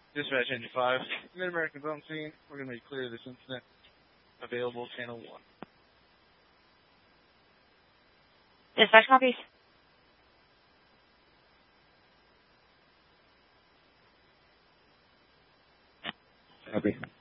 Dispatch Engine 5. Mid-Americans on scene. We're going to be clear of this incident. Available channel 1. Dispatch copies. Copy.